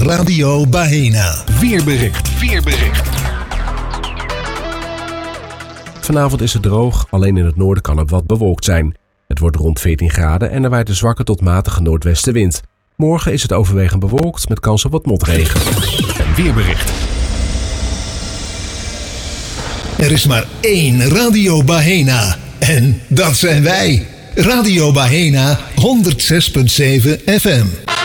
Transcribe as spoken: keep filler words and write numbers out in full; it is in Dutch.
Radio Bahena. Weerbericht. Weerbericht. Vanavond is het droog, alleen in het noorden kan het wat bewolkt zijn. Het wordt rond veertien graden en er waait een zwakke tot matige noordwestenwind. Morgen is het overwegend bewolkt met kans op wat motregen. Een weerbericht. Er is maar één Radio Bahena. En dat zijn wij. Radio Bahena honderd zes komma zeven F M.